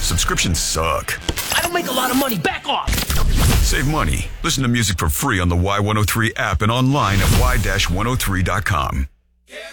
Subscriptions suck. I don't make a lot of money. Back off. Save money. Listen to music for free on the Y103 app and online at y-103.com.